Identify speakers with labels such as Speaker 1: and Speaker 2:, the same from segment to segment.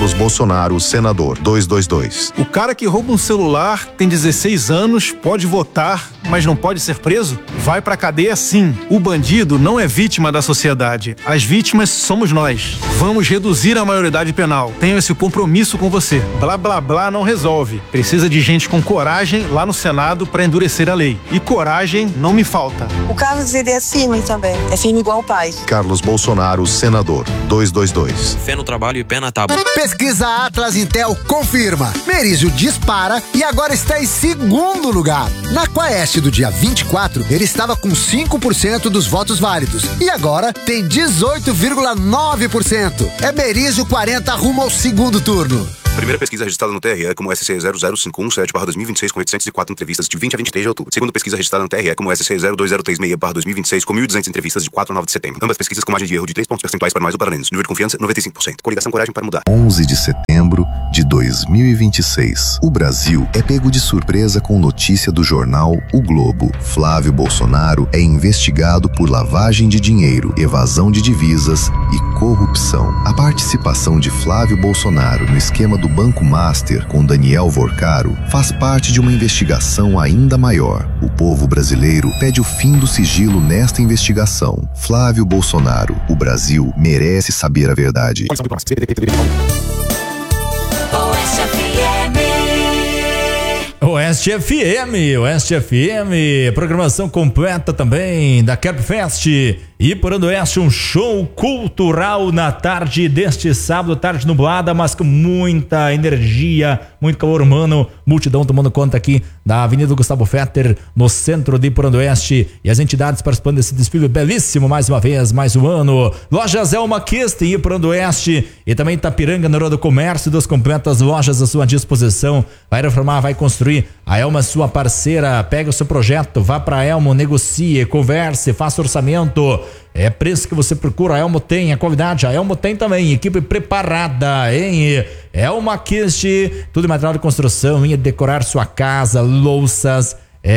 Speaker 1: Carlos Bolsonaro, senador, 222.
Speaker 2: O cara que rouba um celular, tem 16 anos, pode votar, mas não pode ser preso? Vai pra cadeia sim. O bandido não é vítima da sociedade. As vítimas somos nós. Vamos reduzir a maioridade penal. Tenho esse compromisso com você. Blá blá blá não resolve. Precisa de gente com coragem lá no Senado pra endurecer a lei. E coragem não me falta.
Speaker 3: O Carlos, ele é firme também. É firme igual o pai.
Speaker 1: Carlos Bolsonaro, senador, 222.
Speaker 4: Fé no trabalho e pé na tábua.
Speaker 5: Pesquisa Atlas Intel confirma. Merizio dispara e agora está em segundo lugar. Na Quaest do dia 24, ele estava com 5% dos votos válidos. E agora tem 18,9%. É Merizio 40 rumo ao segundo turno.
Speaker 6: Primeira pesquisa registrada no TRE como SC 00517/2026 com 804 entrevistas de 20 a 23 de outubro. Segunda pesquisa registrada no TRE como SC 02036/2026 com 1.200 entrevistas de 4 a 9 de setembro. Ambas pesquisas com margem de erro de 3 pontos percentuais para mais ou para menos. Nível de confiança 95%. Coligação Coragem para Mudar.
Speaker 1: 11 de setembro de 2026. O Brasil é pego de surpresa com notícia do jornal O Globo. Flávio Bolsonaro é investigado por lavagem de dinheiro, evasão de divisas e corrupção. A participação de Flávio Bolsonaro no esquema do Banco Master com Daniel Vorcaro faz parte de uma investigação ainda maior. O povo brasileiro pede o fim do sigilo nesta investigação. Flávio Bolsonaro, o Brasil merece saber a verdade.
Speaker 7: Oeste FM, programação completa também da Campfest e por Oeste, um show cultural na tarde deste sábado, tarde nublada, mas com muita energia, muito calor humano, multidão tomando conta aqui da Avenida Gustavo Fetter, no centro de Porandoeste, e as entidades participando desse desfile belíssimo, mais uma vez, mais um ano. Lojas Elma Kist em Porandoeste e também Itapiranga, na Rua do Comércio, das completas lojas à sua disposição. Vai reformar, vai construir, a Elma é sua parceira. Pega o seu projeto, vá pra Elmo, negocie, converse, faça orçamento. É preço que você procura, a Elmo tem, a qualidade, a Elmo tem também, equipe preparada, hein? Elma Kist, tudo em material de construção, linha de decorar sua casa, louças,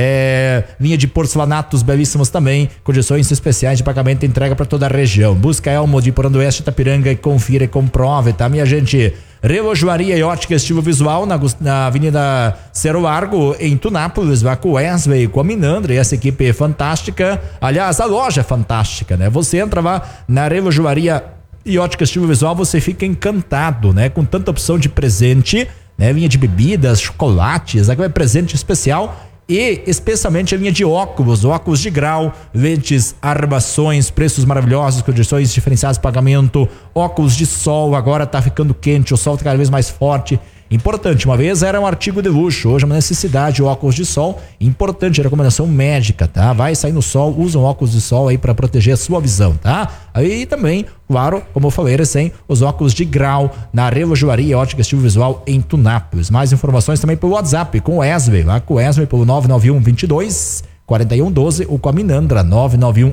Speaker 7: linha de porcelanatos belíssimos também, condições especiais de pagamento e entrega para toda a região. Busca Elmo de Porandoeste, Itapiranga e confira e comprove, tá, minha gente? Relojoaria e ótica estilo visual na Avenida Cerro Largo, em Tunápolis. Vá com o Wesley, com a Minandra e essa equipe fantástica. Aliás, a loja é fantástica, né? Você entra lá na Relojoaria e ótica estilo visual, você fica encantado, né? Com tanta opção de presente, né? Linha de bebidas, chocolates, aqui é presente especial. E especialmente a linha de óculos de grau, lentes, armações, preços maravilhosos, condições diferenciadas de pagamento, óculos de sol, agora tá ficando quente, o sol tá cada vez mais forte. Importante, uma vez era um artigo de luxo, hoje é uma necessidade, óculos de sol, importante, recomendação médica, tá? Vai sair no sol, usa um óculos de sol aí para proteger a sua visão, tá? Aí também, claro, como eu falei recém, os óculos de grau na Relojoaria Ótica Estilo Visual em Tunápolis. Mais informações também pelo WhatsApp, com o Wesley, lá com o Wesley pelo 991 22 41 12 ou com a Minandra 991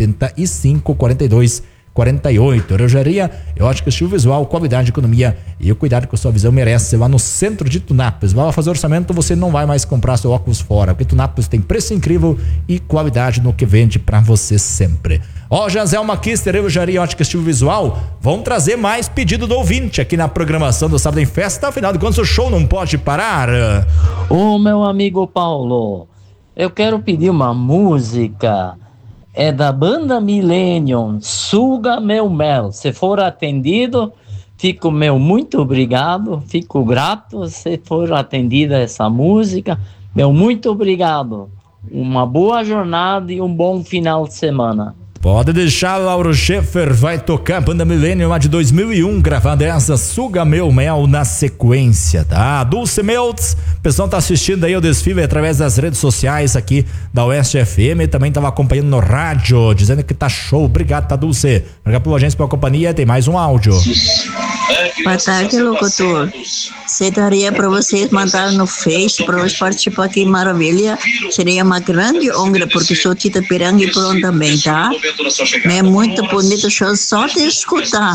Speaker 7: 85 42 48. Relojoaria Ótica Estilo Visual, qualidade, economia e o cuidado com a sua visão merece. Lá no centro de Tunápolis, vai lá fazer orçamento, você não vai mais comprar seu óculos fora, porque Tunápolis tem preço incrível e qualidade no que vende pra você sempre. Lojas Elma Kist, Relojoaria Ótica Estilo Visual, vão trazer mais pedido do ouvinte aqui na programação do Sábado em Festa. Afinal de contas, o show não pode parar.
Speaker 8: Ô meu amigo Paulo, eu quero pedir uma música. É da banda Millennium, Suga Meu Mel. Se for atendido, fico muito obrigado, fico grato se for atendida essa música. Muito obrigado. Uma boa jornada e um bom final de semana.
Speaker 7: Pode deixar, Lauro Schaeffer vai tocar a banda Millennium lá de 2001, gravada essa Suga Meu Mel na sequência, tá? Dulce Meltz, o pessoal tá assistindo aí o desfile através das redes sociais aqui da Oeste FM, também tava acompanhando no rádio, dizendo que tá show. Obrigado, tá, Dulce? Obrigado pela audiência, pela companhia, tem mais um áudio.
Speaker 9: Boa tarde, locutor. Você daria para vocês mandar no Face para eu participar aqui, maravilha. Seria uma grande honra, porque sou de Itapiranga e pronto também, tá? É muito bonito o show só de escutar.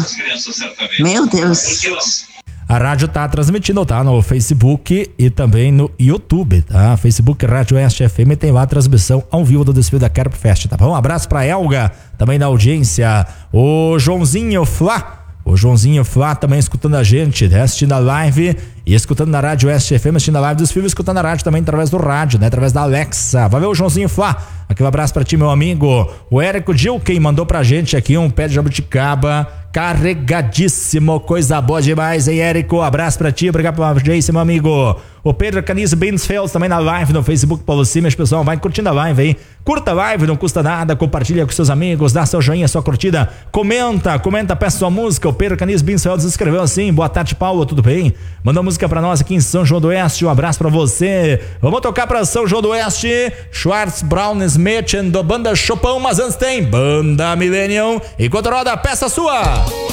Speaker 9: Meu Deus.
Speaker 7: A rádio tá transmitindo, tá? No Facebook e também no YouTube, tá? Facebook Rádio Oeste FM tem lá a transmissão ao vivo do desfile da Carp Fest, tá bom? Um abraço pra Elga, também da audiência. O Joãozinho Flá O Joãozinho Flá também escutando a gente, né? Assistindo a live e escutando na Rádio Oeste FM, assistindo a live dos filhos, escutando a rádio também através do rádio, né? Através da Alexa. Valeu, Joãozinho Flá. Aquele abraço pra ti, meu amigo. O Érico Gilken mandou pra gente aqui um pé de jabuticaba carregadíssimo, coisa boa demais, hein, Érico? Abraço pra ti, obrigado pela audiência, meu amigo. O Pedro Canizo Bensfeld também na live no Facebook pra você, meus pessoal, vai curtindo a live aí. Curta a live, não custa nada, compartilha com seus amigos, dá seu joinha, sua curtida, comenta, peça sua música. O Pedro Canizo Bensfeld escreveu assim: boa tarde, Paulo, tudo bem? Mandou música pra nós aqui em São João do Oeste, um abraço pra você. Vamos tocar pra São João do Oeste, Schwartz, Brown, Smith, do Banda Chopão, mas antes tem Banda Millennium. Enquanto roda, peça sua.